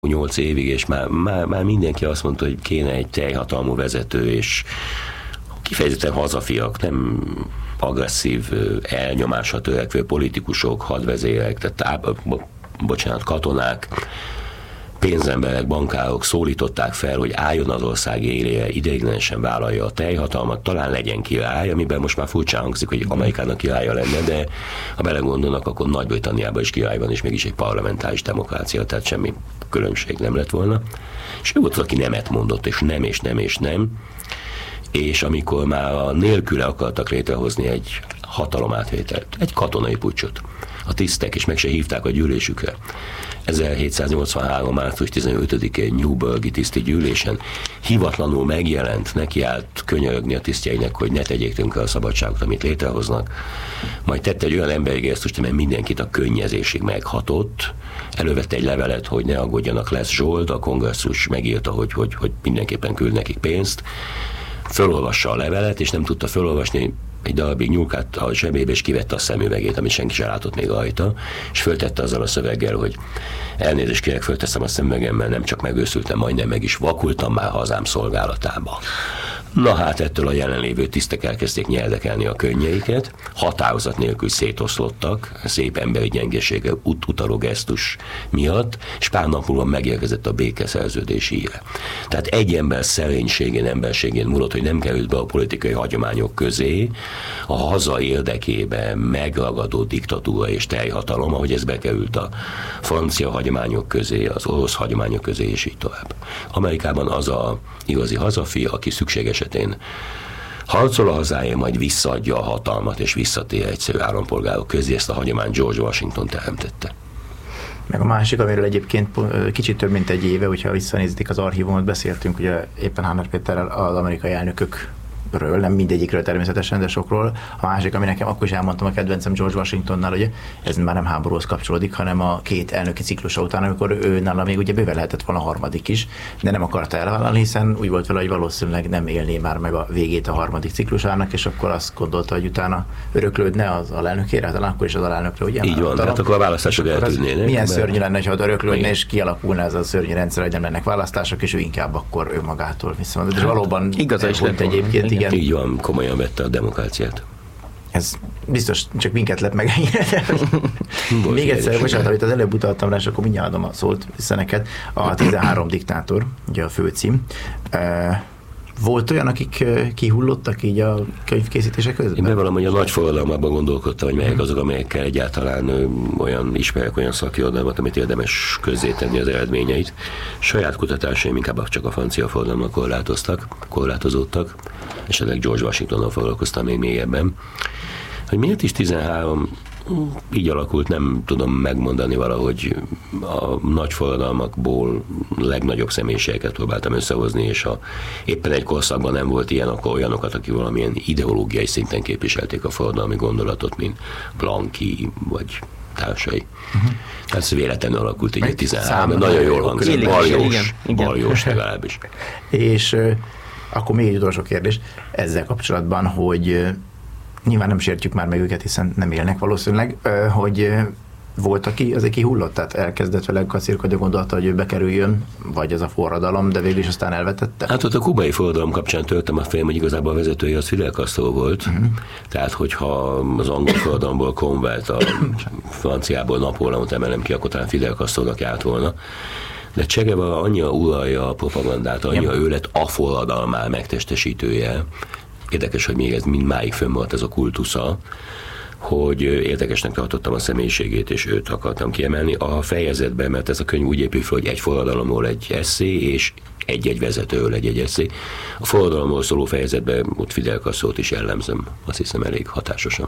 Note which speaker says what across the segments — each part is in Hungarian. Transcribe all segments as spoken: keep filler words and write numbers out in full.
Speaker 1: nyolc évig, és már, már, már mindenki azt mondta, hogy kéne egy teljhatalmú vezető, és kifejezetten hazafiak, nem agresszív, elnyomásra törekvő politikusok, hadvezérek, tehát bocsánat, katonák, pénzemberek, bankárok szólították fel, hogy álljon az ország élére, ideiglenesen vállalja a teljhatalmat, talán legyen király, amiben most már furcsán hangzik, hogy Amerikának királya lenne, de ha belegondolnak, akkor Nagy-Britanniában is király van, és mégis egy parlamentáris demokrácia, tehát semmi különbség nem lett volna. És ő volt az, aki nemet mondott, és nem, és nem, és nem. És amikor már a nélküle akartak létrehozni egy hatalomátvételt, egy katonai puccsot, a tisztek, és meg se hívták a gyűlésükre. ezerhétszáznyolcvanhárom. március tizenötödikén Newburghi tiszti gyűlésen hivatlanul megjelent, nekiállt könyörögni a tisztjeinek, hogy ne tegyék tönkre a szabadságot, amit létrehoznak. Majd tette egy olyan emberi gesztust, amely mindenkit a könnyezésig meghatott. Elővette egy levelet, hogy ne aggódjanak, lesz zsold, a kongresszus megírta, hogy, hogy, hogy mindenképpen küld nekik pénzt. Fölolvassa a levelet, és nem tudta fölolvasni, egy darabig nyúlkált a zsebébe, és kivette a szemüvegét, amit senki sem látott még rajta, és föltette azzal a szöveggel, hogy elnézést kérek, fölteszem a szemüvegemmel, nem csak megőszültem, majdnem meg is vakultam már hazám szolgálatába. Na hát ettől a jelenlévő tisztek elkezdték nyeldekelni a könnyeiket, határozat nélkül szétoszlottak, szép emberi gyengesége ut- utaló gesztus miatt, és pár nap múlva megérkezett a békeszerződés híre. Tehát egy ember szerénységén, emberségén múlott, hogy nem került be a politikai hagyományok közé, a haza érdekében megragadó diktatúra és teljhatalom, ahogy ez bekerült a francia hagyományok közé, az orosz hagyományok közé, és így tovább. Amerikában az a igazi hazafi, aki szükséges esetén harcol a hazáért, majd visszaadja a hatalmat, és visszatér egyszerű állampolgárok közé. Ezt a hagyományt George Washington teremtette.
Speaker 2: Meg a másik, amiről egyébként kicsit több mint egy éve, hogyha visszanézték az archívumot, beszéltünk ugye éppen Hános Péterrel az amerikai elnökök ről, nem mindegyikről természetesen, de sokról. A másik, ami nekem akkor is elmondtam a kedvencem George Washingtonnál, hogy ez már nem háborúhoz kapcsolódik, hanem a két elnöki ciklusa után, amikor ő nála még ugye bőven lehetett volna a harmadik is, de nem akarta elvállalni, hiszen úgy volt vele, hogy valószínűleg nem élné már meg a végét a harmadik ciklusának, és akkor azt gondolta, hogy utána öröklődne az alelnökére, talán akkor is az alelnökre, ugye?
Speaker 1: Így van, tehát akkor a választások eltűnnének.
Speaker 2: Milyen szörnyű lenne, ha öröklődne, és kialakulna ez a szörnyű rendszer, hogy nem lennek választások, és ő inkább akkor önmagától viszont. És valóban
Speaker 3: igaz is lett
Speaker 2: egyébként, igen.
Speaker 1: Így van, komolyan vette a demokráciát.
Speaker 2: Ez biztos csak minket lett meg. Még egyszer, bocsánat, amit az előbb utaltam rá, és akkor mindjárt adom a szót vissza neked. A tizenhárom diktátor, ugye a főcím. Volt olyan, akik kihullottak így a könyvkészítések közben?
Speaker 1: Én bevallom, hogy a nagy forradalmában gondolkodtam, hogy melyek azok, amelyekkel egyáltalán olyan ismerek, olyan szakirodalmat, amit érdemes közzétenni az eredményeit. Saját kutatásaim inkább csak a francia forradalommal korlátoztak, korlátozódtak, esetleg George Washingtonnal foglalkoztam még mélyebben. Hogy miért is tizenhárom, így alakult, nem tudom megmondani valahogy. A nagy forradalmakból legnagyobb személyiségeket próbáltam összehozni, és ha éppen egy korszakban nem volt ilyen, akkor olyanokat, akik valamilyen ideológiai szinten képviselték a forradalmi gondolatot, mint Blanqui, vagy társai. Uh-huh. Ez véletlenül alakult így tizenhárom, nagyon jól hangzik, baljós, baljós legalábbis.
Speaker 2: És uh, akkor még egy utolsó kérdés ezzel kapcsolatban, hogy uh, nyilván nem sértjük már meg őket, hiszen nem élnek valószínűleg, hogy volt, aki azért kihullott, tehát elkezdett vele kacérkodni, gondolta, hogy ő bekerüljön, vagy ez a forradalom, de végül is aztán elvetette?
Speaker 1: Hát ott a kubai forradalom kapcsán törtem a fejem, hogy igazából a vezetője az Fidel Castro volt, uh-huh. Tehát hogyha az angol forradalomból Cromwellt, a franciából Napóleont emelem ki, akkor talán Fidel Castrónak járt volna. De Che Guevara annyira uralja a propagandát, annyira ő lett a forradalmár megtestesítője. Érdekes, hogy még ez mindmáig fönn volt ez a kultusza, hogy érdekesnek tartottam a személyiségét, és őt akartam kiemelni a fejezetben, mert ez a könyv úgy épül fel, hogy egy forradalomról egy esszé, és egy-egy vezetőről egy-egy esszé. A forradalomról szóló fejezetben ott Fidel Castrót is jellemzem, azt hiszem elég hatásosan.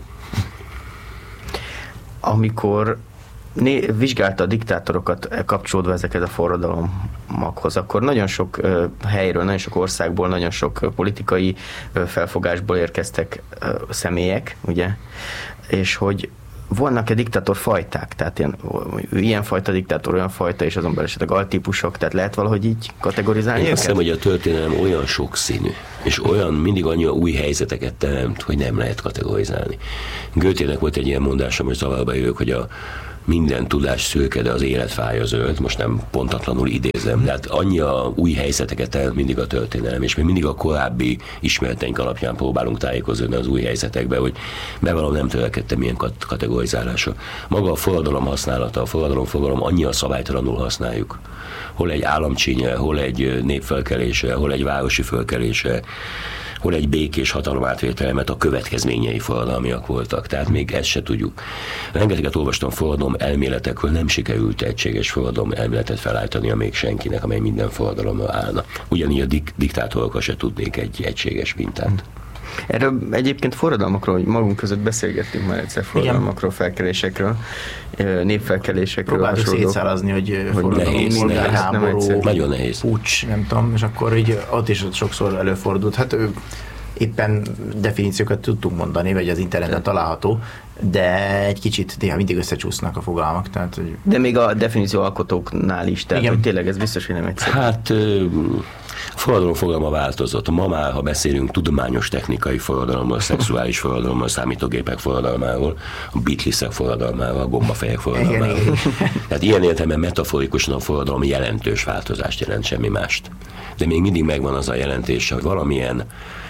Speaker 3: Amikor né- vizsgálta a diktátorokat kapcsolódva ezekhez a forradalomokhoz, akkor nagyon sok uh, helyről, nagyon sok országból, nagyon sok uh, politikai uh, felfogásból érkeztek uh, személyek, ugye, és hogy vannak-e diktátor fajták, tehát ilyen, ilyen fajta diktátor, olyan fajta, és azon belül esetleg altípusok, tehát lehet valahogy így kategorizálni
Speaker 1: Én
Speaker 3: őket?
Speaker 1: azt hiszem, hogy a történelem olyan sokszínű, és olyan mindig annyira új helyzeteket teremt, hogy nem lehet kategorizálni. Goethének volt egy ilyen mondása, most zavarba jövök, hogy a minden tudás szőke, de az életfája zöld, most nem pontatlanul idézem, de hát annyi a új helyzeteket teremt mindig a történelem, és mi mindig a korábbi ismereteink alapján próbálunk tájékozódni az új helyzetekbe, hogy bevallom, nem törekedtem ilyen kat- kategorizálásra. Maga a forradalom használata, a forradalom fogalom annyira szabálytalanul használjuk. Hol egy államcsínye, hol egy népfelkelésre, hol egy városi fölkelésre, hol egy békés hatalomátvétel, mert a következményei forradalmiak voltak. Tehát még ezt se tudjuk. Rengeteget olvastam forradalom elméletekről, nem sikerült egységes forradalom elméletet felállítania még senkinek, amely minden forradalomra állna. Ugyanígy a dik- diktátorokkal se tudnék egy egységes mintát.
Speaker 3: Erről egyébként forradalmakról, hogy magunk között beszélgettünk már egyszer forradalmakról, felkelésekről, népfelkelésekről.
Speaker 2: Próbáljuk szétszálazni, hogy, hogy
Speaker 1: nehéz, nehéz,
Speaker 2: háború,
Speaker 1: nagyon nehéz.
Speaker 2: puccs, nem tudom, és akkor így ott is sokszor előfordult. Hát éppen definíciókat tudtunk mondani, vagy az interneten található, de egy kicsit néha mindig összecsúsznak a fogalmak. Tehát, hogy...
Speaker 3: De még a definíció alkotóknál is, tehát hogy tényleg ez biztos, hogy nem egyszerű.
Speaker 1: Hát a forradalom fogalma változott. Ma már, ha beszélünk tudományos technikai forradalomról, szexuális forradalomról, számítógépek forradalmáról, a Beatlesek forradalmával, a gombafejek forradalmáról. Tehát ilyen értelemben metaforikusan a forradalom jelentős változást jelent, semmi mást. De még mindig megvan az a jelentése, hogy valamilyen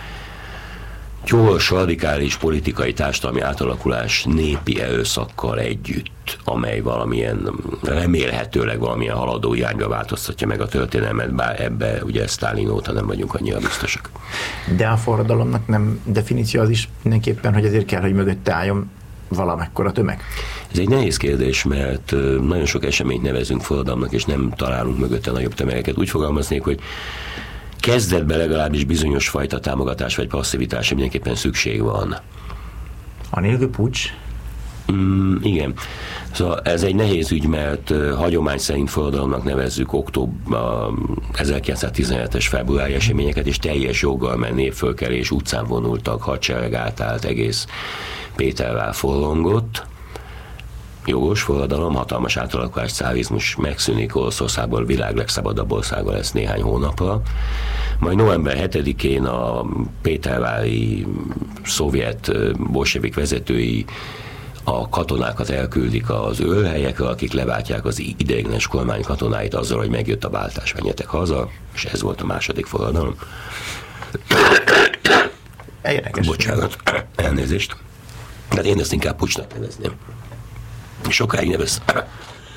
Speaker 1: gyors, radikális politikai társadalmi átalakulás népi erőszakkal együtt, amely valamilyen, remélhetőleg valamilyen haladó irányba változtatja meg a történelmet, bár ebbe ugye Sztálin óta nem vagyunk annyira biztosak.
Speaker 2: De a forradalomnak nem definíció az is mindenképpen, hogy ezért kell, hogy mögötte álljon valamekkora tömeg?
Speaker 1: Ez egy nehéz kérdés, mert nagyon sok eseményt nevezünk forradalomnak, és nem találunk mögötte nagyobb tömegeket. Úgy fogalmaznék, hogy kezdetben legalábbis bizonyos fajta támogatás vagy passzivitásra mindenképpen szükség van.
Speaker 2: Anélkül puccs?
Speaker 1: Mm, igen. Szóval ez egy nehéz ügy, mert uh, hagyomány szerint forradalomnak nevezzük október ezerkilencszáztizenhetes februári eseményeket, és teljes joggal, mert népfölkelés, utcán vonultak, hadsereg átállt, egész Pétervár forrongott. Jogos forradalom, hatalmas átalakulás, cárizmus megszűnik, Oroszországból világ legszabadabb országa lesz néhány hónapra. Majd november hetedikén a pétervári szovjet bolsevik vezetői a katonákat elküldik az őrhelyekre, akik leváltják az ideiglenes kormány katonáit azzal, hogy megjött a váltás, menjetek haza, és ez volt a második forradalom.
Speaker 2: Érdekes.
Speaker 1: Bocsánat, elnézést. Tehát én ezt inkább pucsnak nevezném. Sokáig nevezték.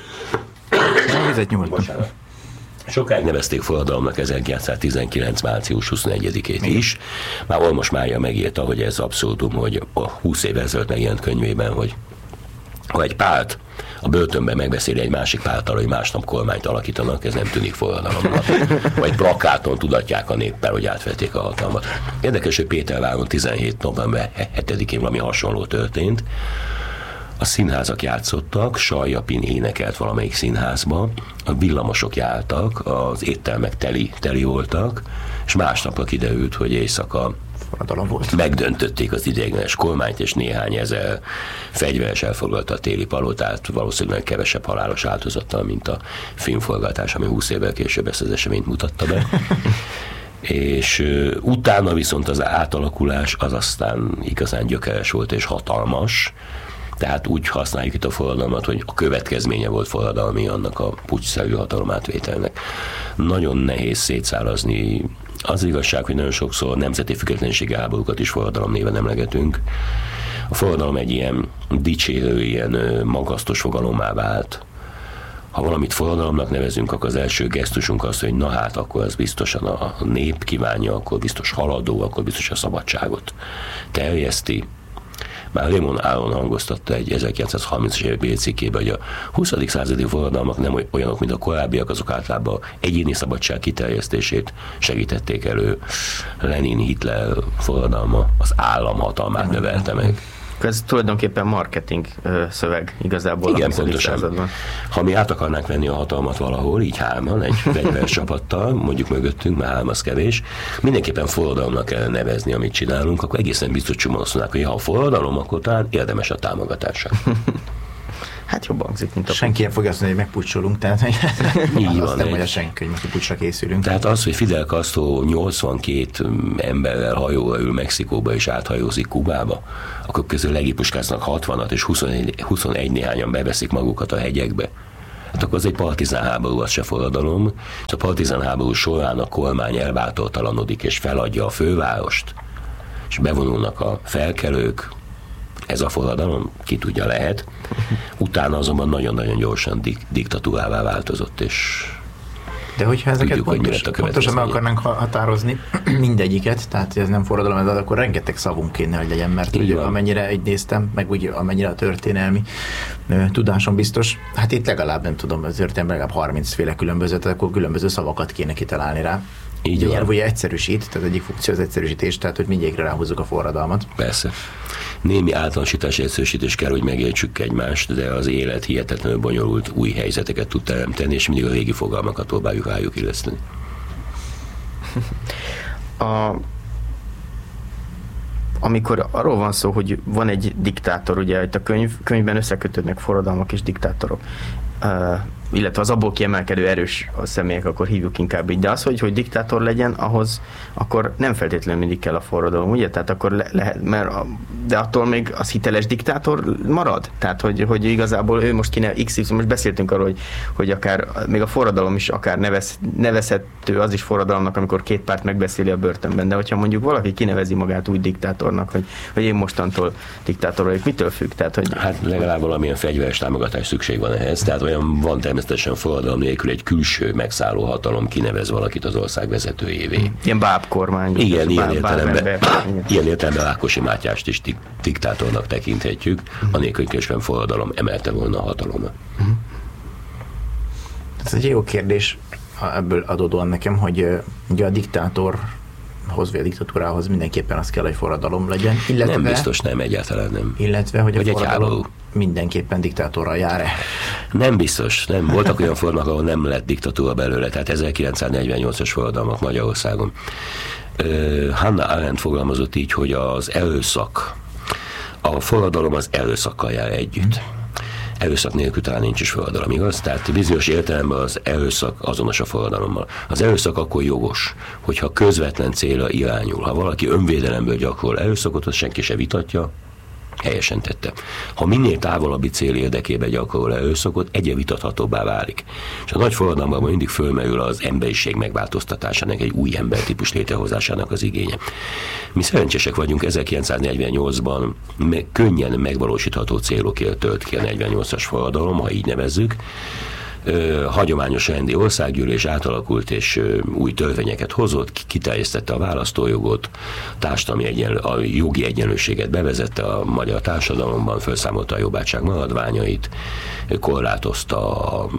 Speaker 1: Sokáig nevezték forradalomnak ezerkilencszáztizenkilenc március huszonegyedikét is. Már Olmos Mária megírta, hogy ez abszurdum, hogy a húsz évvel ezelőtt megjelent könyvében, hogy ha egy párt a börtönben megbeszéli egy másik párttal, hogy másnap kormányt alakítanak, ez nem tűnik forradalomnak. Vagy plakáton tudatják a néppel, hogy átvették a hatalmat. Érdekes, hogy Péterváron tizenhét november hetedikén valami hasonló történt. A színházak játszottak, Saljapin énekelt valamelyik színházba, a villamosok jártak, az éttermek teli, teli voltak, és másnapra kiderült, hogy éjszaka
Speaker 2: volt.
Speaker 1: Megdöntötték az ideiglenes kormányt, és néhány ezer fegyveres elfoglalta a téli palotát, valószínűleg kevesebb halálos áldozattal, mint a filmforgatás, ami húsz évvel később ezt az eseményt mutatta be. És uh, utána viszont az átalakulás az aztán igazán gyökeres volt és hatalmas, tehát úgy használjuk itt a forradalmat, hogy a következménye volt forradalmi annak a puccsszerű hatalomátvételnek. Nagyon nehéz szétszálazni. Az igazság, hogy nagyon sokszor nemzeti függetlenségi háborúkat is forradalom néven emlegetünk. A forradalom egy ilyen dicsérő, ilyen magasztos fogalommá vált. Ha valamit forradalomnak nevezünk, akkor az első gesztusunk az, hogy na hát, akkor ez biztosan a nép kívánja, akkor biztos haladó, akkor biztos a szabadságot terjeszti. Már Raymond Aron hangoztatta egy ezerkilencszázharmincas évekbeli cikkében, hogy a huszadik századi forradalmak nem olyanok, mint a korábbiak, azok általában egyéni szabadság kiterjesztését segítették elő. Lenin, Hitler forradalma az állam hatalmát növelte meg.
Speaker 3: Ez tulajdonképpen marketing szöveg igazából.
Speaker 1: Igen, pontosan. Ha mi át akarnánk venni a hatalmat valahol, így hárman, egy fegyveres csapattal, mondjuk mögöttünk, már hárman az kevés, mindenképpen forradalomnak kell nevezni, amit csinálunk, akkor egészen biztos csomóan azt mondják, hogy ha a forradalom, akkor talán érdemes a támogatása.
Speaker 3: Hát jobban hangzik, mint a
Speaker 2: senki nem fogja azt mondani, hogy megpucsolunk, tehát
Speaker 1: így
Speaker 2: azt
Speaker 1: van,
Speaker 2: nem mondja senki, hogy most pucsra készülünk.
Speaker 1: Tehát az, hogy Fidel Castro nyolcvankét emberrel hajóra ül Mexikóba és áthajózik Kubába, akkor közül legipuskáznak hatvanat, és huszonegy, huszonegy néhányan beveszik magukat a hegyekbe. Hát akkor az egy partizán háború, az se forradalom, és a partizán háború során a kormány elbátortalanodik és feladja a fővárost, és bevonulnak a felkelők, ez a forradalom, ki tudja, lehet. Utána azonban nagyon-nagyon gyorsan dik- diktatúrává változott, és
Speaker 2: de hogyha ezeket
Speaker 1: tudjuk,
Speaker 2: pontos, pontosan meg akarnánk határozni mindegyiket, tehát ez nem forradalom, ez akkor rengeteg szavunk kéne, hogy legyen, mert ugye, amennyire így néztem, meg ugye amennyire a történelmi ö, tudásom biztos, hát itt legalább nem tudom, az történelmi legalább harmincféle különböző, tehát akkor különböző szavakat kéne kitalálni rá. Így a nyelv ugye egyszerűsít, tehát egyik funkció az egyszerűsítés, tehát hogy mindegyikre ráhúzzuk a forradalmat.
Speaker 1: Persze. Némi általánosítás, egyszerűsítés kell, hogy megértsük egymást, de az élet hihetetlenül bonyolult új helyzeteket tud teremteni, és mindig a régi fogalmakat próbáljuk rájuk illeszteni. A, amikor arról van szó, hogy van egy diktátor, ugye itt a könyv, könyvben összekötődnek forradalmak és diktátorok, uh, illetve az abból kiemelkedő erős a személyek, akkor hívjuk inkább így. De az, hogy, hogy diktátor legyen, ahhoz akkor nem feltétlenül mindig kell a forradalom, ugye? Tehát akkor le, lehet, mert a, de attól még az hiteles diktátor marad? Tehát, hogy, hogy igazából ő most kéne iksz ipszilon, most beszéltünk arról, hogy, hogy akár még a forradalom is akár nevez, nevezhető az is forradalomnak, amikor két párt megbeszéli a börtönben, de hogyha mondjuk valaki kinevezi magát úgy diktátornak, hogy, hogy én mostantól diktátor vagyok, mitől függ? Tehát, hogy... Hát legalább valamilyen fegyveres támogatás szükség van ehhez, tehát olyan van természetesen forradalom nélkül egy külső megszálló hatalom kinevez valakit az ország vezetőjévé.
Speaker 3: Ilyen bábkormány.
Speaker 1: Igen, ilyen értelemben, ilyen értelemben Rákosi Mátyást is diktátornak tekinthetjük, uh-huh. anélkül, hogy közben forradalom emelte volna a hatalomra. Uh-huh.
Speaker 2: Ez egy jó kérdés ebből adódóan nekem, hogy ugye a diktátorhoz vagy a diktatúrához mindenképpen az kell, hogy forradalom legyen. Illetve,
Speaker 1: nem biztos, nem, egyáltalán nem.
Speaker 2: Illetve, hogy
Speaker 1: vagy
Speaker 2: a forradalom mindenképpen diktátorral jár-e?
Speaker 1: Nem biztos, nem. Voltak olyan formák, ahol nem lett diktatúra belőle, tehát ezerkilencszáznegyvennyolcas forradalmak Magyarországon. Uh, Hannah Arendt fogalmazott így, hogy az erőszak, a forradalom az erőszakkal jár együtt. Erőszak nélkül talán nincs is forradalom, igaz? Tehát bizonyos értelemben az erőszak azonos a forradalommal. Az erőszak akkor jogos, hogyha közvetlen célra irányul. Ha valaki önvédelemből gyakorol erőszakot, az senki se vitatja, helyesen tette. Ha minél távolabbi cél érdekében gyakorol erőszakot, egyre vitathatóbbá válik. És a nagy forradalomban mindig fölmerül az emberiség megváltoztatásának, egy új embertípus létrehozásának az igénye. Mi szerencsések vagyunk, ezerkilencszáznegyvennyolcban me- könnyen megvalósítható célokért tölt ki a negyvennyolcas forradalom, ha így nevezzük. Ö, hagyományos rendi országgyűlés átalakult, és ö, új törvényeket hozott, kiterjesztette a választójogot, társadalmi egyenlő, a jogi egyenlőséget bevezette a magyar társadalomban, felszámolta a jobbátság maradványait, korlátozta a,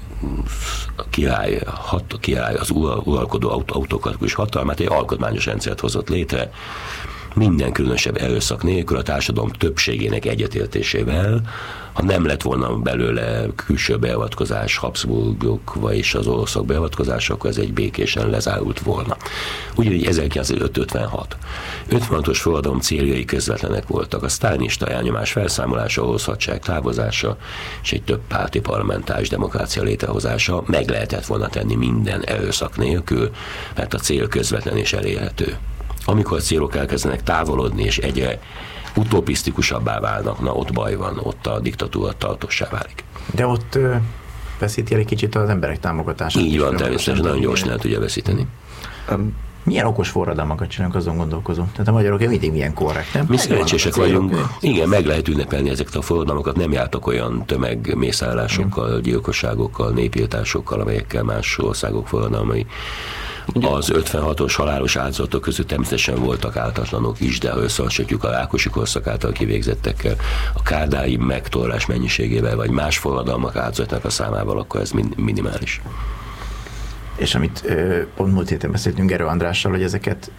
Speaker 1: a király, hat, a király az uralkodó autokratikus hatalmát, egy alkotmányos rendszert hozott létre, minden különösebb erőszak nélkül, a társadalom többségének egyetértésével. Ha nem lett volna belőle külső beavatkozás, Habsburgok vagy az oroszok beavatkozása, akkor ez egy békésen lezárult volna. Ugyanígy ezerkilencszázötvenhat. ötvenhatos forradalom céljai közvetlenek voltak. A sztálinista elnyomás felszámolása, orosz hadsereg távozása és egy több párti parlamentáris demokrácia létrehozása meg lehetett volna tenni minden erőszak nélkül, mert a cél közvetlen és elérhető. Amikor a célok elkezdenek távolodni, és egyre utopisztikusabbá válnak, na ott baj van, ott a diktatúra tartóssá válik.
Speaker 2: De ott ö, veszíti el egy kicsit az emberek támogatását.
Speaker 1: Így van, természetesen nagyon gyorsan el tudja veszíteni.
Speaker 2: Um, milyen okos forradalmakat csinálunk, azon gondolkozom. Tehát a magyarok mindig milyen korrekt, nem?
Speaker 1: Mi szerencsések vagyunk. Igen, meg lehet ünnepelni ezeket a forradalmakat, nem jártak olyan tömegmészállásokkal, gyilkosságokkal, népírtásokkal, amelyekkel más országok forradalmai. Az ötvenhatos halálos áldozatok között természetesen voltak ártatlanok is, de ha összehasonlítjuk a Rákosi korszak által kivégzettekkel, a kárdári megtorlás mennyiségével, vagy más forradalmak áldozatnak a számával, akkor ez min- minimális.
Speaker 2: És amit ö, pont múlt héten beszéltünk Gerő Andrással, hogy ezeket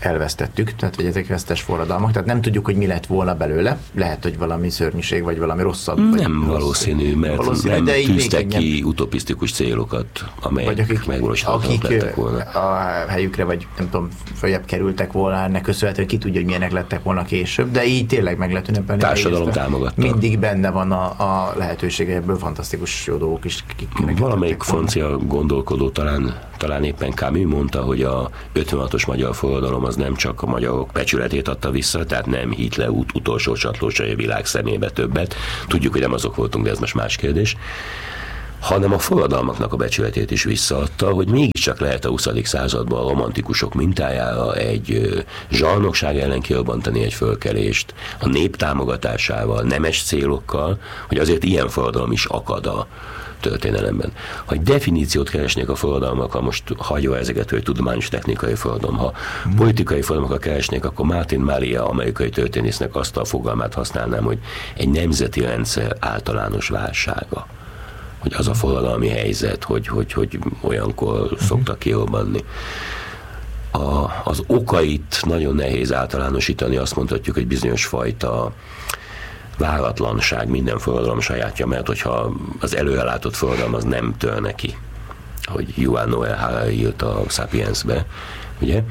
Speaker 2: elvesztettük, tehát hogy ezek vesztes forradalmak, tehát nem tudjuk, hogy mi lett volna belőle, lehet, hogy valami szörnyiség, vagy valami rosszabb.
Speaker 1: Nem
Speaker 2: vagy
Speaker 1: valószínű, mert
Speaker 2: valószínű,
Speaker 1: nem
Speaker 2: de
Speaker 1: tűztek ki utopisztikus célokat, amelyek megvalósíthatók lettek volna.
Speaker 2: A helyükre, vagy nem tudom, följebb kerültek volna, ennek köszönhetően ki tudja, hogy milyenek lettek volna később, de így tényleg meg lehet ünnepelni.
Speaker 1: Társadalom támogatta.
Speaker 2: Mindig benne van a, a lehetősége, ebből fantasztikus jó dolgok is.
Speaker 1: Valamelyik francia gondolkodó, talán, talán éppen Camus mondta, hogy a ötvenhatos magyar forradalom az nem csak a magyarok becsületét adta vissza, tehát nem Hitler út, utolsó csatlósai a világ szemébe többet. Tudjuk, hogy nem azok voltunk, de ez most más kérdés. Hanem a forradalmaknak a becsületét is visszaadta, hogy mégiscsak lehet a huszadik században a romantikusok mintájára egy zsarnokság ellen kirobbantani egy fölkelést, a nép támogatásával, nemes célokkal, hogy azért ilyen forradalom is akad a történelemben. Ha egy definíciót keresnék a forradalmakkal, most hagyva ezeket, hogy tudományos technikai forradalom, ha hmm. politikai forradalmakkal keresnék, akkor Martin Malia, amerikai történésznek azt a fogalmát használnám, hogy egy nemzeti rendszer általános válsága. Hogy az a forradalmi helyzet, hogy, hogy, hogy olyankor uh-huh. szoktak kirobbanni. A, az okait nagyon nehéz általánosítani, azt mondhatjuk, hogy bizonyos fajta váratlanság minden forradalom sajátja, mert hogyha az előrelátott forradalom az nem tör neki, ahogy Yuval Noah Harari írt a Sapiensbe, ugye?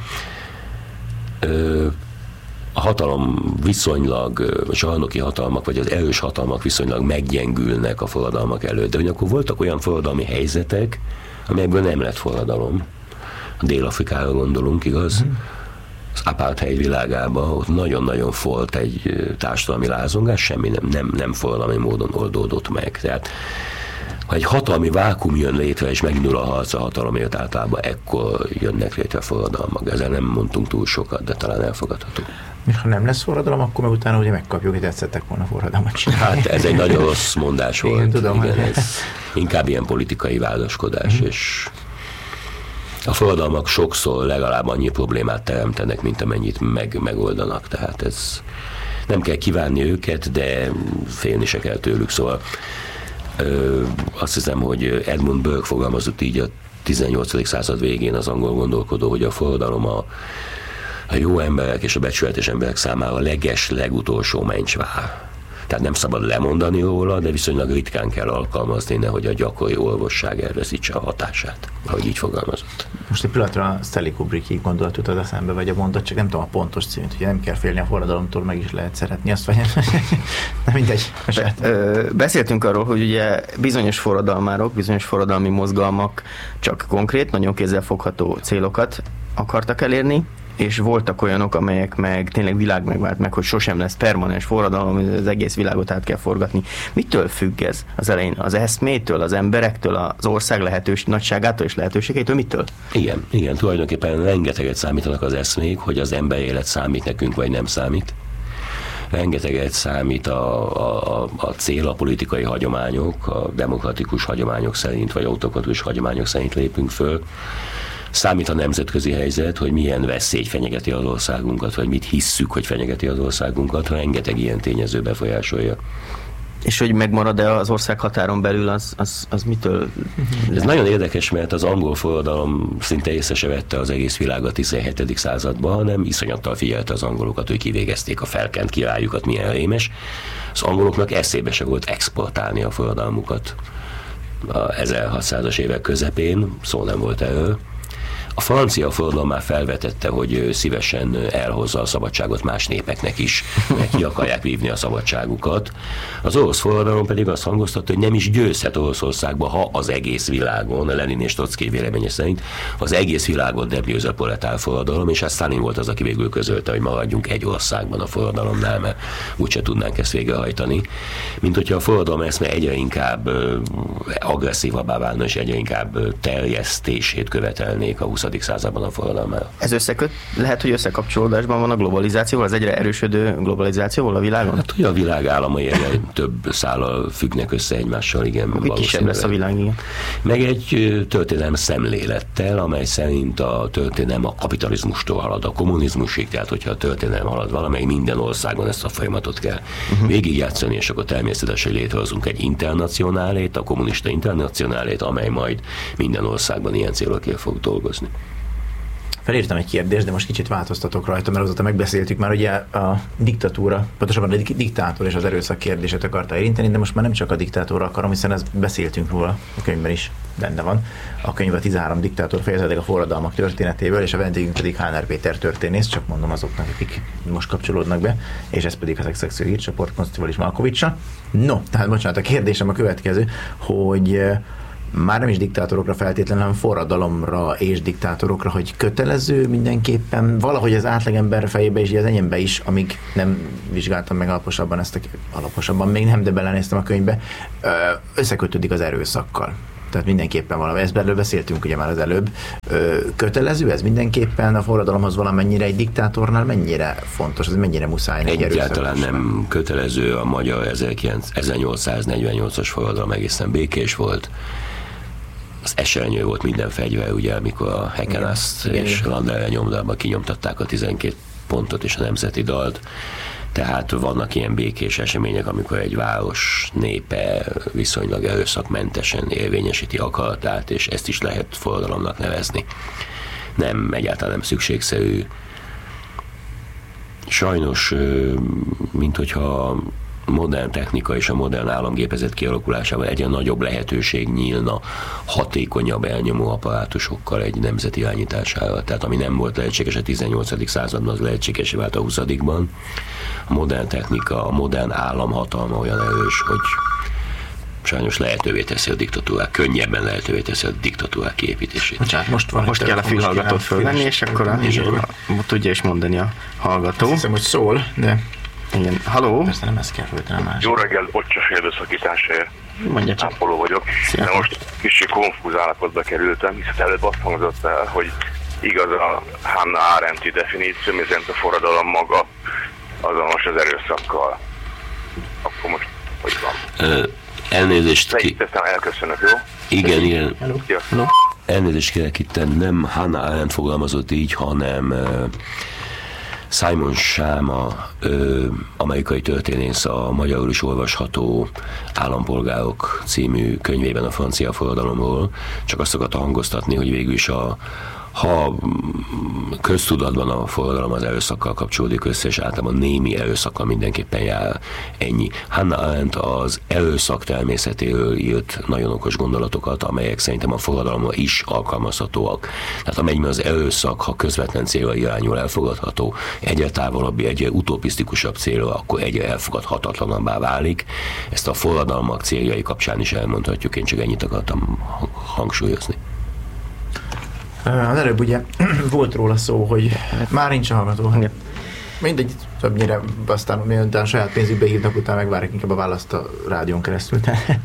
Speaker 1: Ö, a hatalom viszonylag, a zsarnoki hatalmak, vagy az erős hatalmak viszonylag meggyengülnek a forradalmak előtt. De akkor voltak olyan forradalmi helyzetek, amelyekből nem lett forradalom. A Dél-Afrikára gondolunk, igaz? Mm. Az apartheid világában ott nagyon-nagyon volt egy társadalmi lázongás, semmi nem, nem, nem forradalmi módon oldódott meg. Tehát ha egy hatalmi vákum jön létre, és megindul a harc a hatalomért, általában ekkor jönnek létre forradalmak. Ezzel nem mondtunk túl sokat, de talán elfogadható.
Speaker 2: És ha nem lesz forradalom, akkor meg utána ugye megkapjuk, hogy tetszettek volna forradalmat csinálni.
Speaker 1: Hát ez egy nagyon rossz mondás volt.
Speaker 2: Igen, tudom.
Speaker 1: Igen, ez inkább ilyen politikai vádaskodás, mm. és a forradalmak sokszor legalább annyi problémát teremtenek, mint amennyit meg, megoldanak. Tehát ez nem kell kívánni őket, de félni se kell tőlük. Szóval ö, azt hiszem, hogy Edmund Burke fogalmazott így a tizennyolcadik század végén az angol gondolkodó, hogy a forradalom a a jó emberek és a becsületes emberek számára a leges, legutolsó mencsvár. Tehát nem szabad lemondani róla, de viszonylag ritkán kell alkalmazni, nehogy a gyakori orvosság elveszítse a hatását, ahogy így fogalmazott.
Speaker 2: Most egy pillanatra a Stanley Kubrick gondolat jutott eszembe, vagy a mondat, csak nem tudom a pontos címét, hogy nem kell félni a forradalomtól, meg is lehet szeretni azt, vagy nem mindegy.
Speaker 3: Be, beszéltünk arról, hogy ugye bizonyos forradalmárok, bizonyos forradalmi mozgalmak csak konkrét, nagyon kézzelfogható célokat akartak elérni, és voltak olyanok, amelyek meg tényleg világ megvált meg, hogy sosem lesz permanens forradalom, az egész világot át kell forgatni. Mitől függ ez az elején? Az eszmétől, az emberektől, az ország lehetős, nagyságától és lehetőségeitől? Mitől?
Speaker 1: Igen, igen, tulajdonképpen rengeteget számítanak az eszmék, hogy az ember élet számít nekünk, vagy nem számít. Rengeteget számít a, a, a cél, a politikai hagyományok, a demokratikus hagyományok szerint, vagy autokratikus hagyományok szerint lépünk föl. Számít a nemzetközi helyzet, hogy milyen veszély fenyegeti az országunkat, vagy mit hisszük, hogy fenyegeti az országunkat, rengeteg ilyen tényező befolyásolja.
Speaker 3: És hogy megmarad-e az ország határon belül, az, az, az mitől?
Speaker 1: Ez nagyon érdekes, mert az angol forradalom szinte észre se vette az egész világ a tizenhetedik században, hanem iszonyattal figyelte az angolokat, hogy kivégezték a felkent királyukat, milyen rémes. Az angoloknak eszébe se volt exportálni a forradalmukat a ezerhatszázas évek közepén, szó nem volt erről. A francia forradalom már felvetette, hogy szívesen elhozza a szabadságot más népeknek is, mert ki akarják vívni a szabadságukat. Az orosz forradalom pedig azt hangoztatta, hogy nem is győzhet Oroszországba, ha az egész világon, Lenin és Trotzki véleménye szerint, az egész világot nem győz a proletár forradalom, és hát Stalin volt az, aki végül közölte, hogy maradjunk egy országban a forradalomnál, mert úgyse tudnánk ezt végrehajtani. Mint hogyha a forradalom eszme egyre inkább agresszívabbá válna, és egyre inkább terjesztését követelnék a huszadik században a forradalmára.
Speaker 3: Ez összeköt, lehet, hogy összekapcsolódásban van a globalizációval, az egyre erősödő globalizációval a világon?
Speaker 1: Hát, hogy a világ államai egyre több szállal függnek össze egymással, igen.
Speaker 3: Úgy kisebb lesz a világ, igen.
Speaker 1: Meg egy történelem szemlélettel, amely szerint a történelem a kapitalizmustól halad a kommunizmusig, tehát hogyha a történelem halad valamely, minden országon ezt a folyamatot kell uh-huh. végigjátszani, és akkor természetesen létrehozunk egy internacionálét, a kommunista internacionálét, amely majd minden országban ilyen célokért fog dolgozni.
Speaker 2: felírtam egy kérdést, de most kicsit változtatok rajta, mert azóta megbeszéltük már, ugye a diktatúra, pontosabban a diktátor és az erőszak kérdését akarta érinteni, de most már nem csak a diktátorra akarom, hiszen ezt beszéltünk róla, a könyvben is benne van. A könyv a tizenhárom diktátor fejezetek a forradalmak történetéből, és a vendégünk pedig Háner Péter történész, csak mondom azoknak, akik most kapcsolódnak be, és ez pedig az Excelsior hírcsoport Konsztivalis Malkovicsa. No, tehát bocsánat, a kérdésem a következő, hogy már nem is diktátorokra feltétlenül, hanem forradalomra és diktátorokra, hogy kötelező mindenképpen, valahogy az átlagember fejébe és az enyémbe is, amíg nem vizsgáltam meg alaposabban ezt a, alaposabban még nem, de belenéztem a könyvbe, összekötődik az erőszakkal. Tehát mindenképpen valami, ezt belőle beszéltünk ugye már az előbb. Kötelező ez mindenképpen a forradalomhoz valamennyire, egy diktátornál mennyire fontos, ez mennyire muszáj neki
Speaker 1: egyáltalán nem kötelező. A magyar ezernyolcszáznegyvennyolcas forradalom egészen békés volt. Az esernyő volt minden fegyver, ugye, amikor a Hekenaszt és Landerel nyomdában kinyomtatták a tizenkét pontot és a nemzeti dalt. Tehát vannak ilyen békés események, amikor egy város népe viszonylag erőszakmentesen érvényesíti akaratát, és ezt is lehet forradalomnak nevezni. Nem, egyáltalán nem szükségszerű. Sajnos, mint hogyha modern technika és a modern államgépezet kialakulásával egyre nagyobb lehetőség nyílna hatékonyabb elnyomó apparátusokkal egy nemzet irányítására. Tehát ami nem volt lehetséges a tizennyolcadik században, az lehetségesé vált a huszadikban. A modern technika, a modern államhatalma olyan erős, hogy sajnos lehetővé teszi a diktatúrák, könnyebben lehetővé teszi a diktatúrák kiépítését.
Speaker 3: Bocsánat, most van. Most kell a fülhallgatót fölvenni, és akkor a, tudja is mondani a hallgató.
Speaker 2: Azt hiszem, hogy szól, de...
Speaker 3: Igen. Halló?
Speaker 2: Persze nem ezt kell föltenni, más.
Speaker 4: Jó reggelt, bocsás, félbeszakításért.
Speaker 3: Mondja csak.
Speaker 4: Ápoló vagyok.
Speaker 3: Szia.
Speaker 4: De most kicsit konfúz állapotba kerültem, hiszen előbb azt hangzott el, hogy igaz a Hannah Arendti definíció, miszerint a forradalom maga azonos az erőszakkal. Akkor most hogy van?
Speaker 1: Ö, elnézést ki...
Speaker 4: Teszem, elköszönök, jó?
Speaker 1: Igen, igen.
Speaker 2: Hello.
Speaker 3: Hello.
Speaker 1: Elnézést kérek, itt nem Hannah Arendt fogalmazott így, hanem uh, Simon Schama, ö, amerikai történész, a magyarul is olvasható Állampolgárok című könyvében a francia forradalomról, csak azt szokott hangoztatni, hogy végül is a ha köztudatban a forradalom az erőszakkal kapcsolódik össze, és általában némi erőszakkal mindenképpen jár, ennyi. Hannah Arendt az erőszak természetéről írt nagyon okos gondolatokat, amelyek szerintem a forradalomra is alkalmazhatóak. Tehát amennyiben az erőszak, ha közvetlen célra irányul, elfogadható, egyre távolabbi, egyre utopisztikusabb célra, akkor egyre elfogadhatatlanabbá válik. Ezt a forradalmak céljai kapcsán is elmondhatjuk, én csak ennyit akartam hangsúlyozni.
Speaker 2: Az előbb ugye volt róla szó, hogy már nincs a hallgató. Mindegy, többnyire aztán miután saját pénzükbe hívnak, utána megvárják inkább a választ a rádión keresztül.